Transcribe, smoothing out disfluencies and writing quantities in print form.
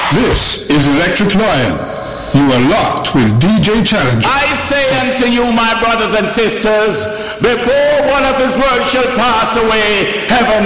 This is Electric Lion. You are locked with DJ Challenger. I say unto you, my brothers and sisters, before one of his words shall pass away, heaven